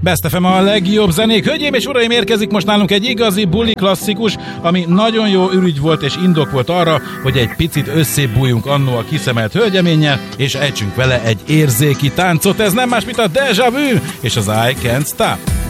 Best FM a legjobb zenék. Hölgyeim és uraim, érkezik most nálunk egy igazi buli klasszikus, ami nagyon jó ürügy volt és indok volt arra, hogy egy picit összébújjunk annó a kiszemelt hölgyeménnyel, és ejtsünk vele egy érzéki táncot. Ez nem más, mint a Deja Vu és az I Can't Stop.